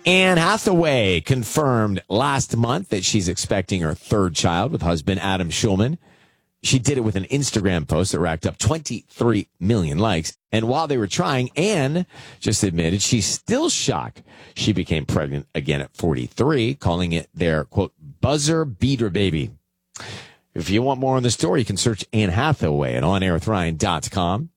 Anne Hathaway confirmed last month that she's expecting her third child with husband Adam Schulman. She did it with an Instagram post that racked up 23 million likes. And while they were trying, Anne just admitted she's still shocked she became pregnant again at 43, calling it their, quote, buzzer beater baby. If you want more on the story, you can search Anne Hathaway at onairwithryan.com.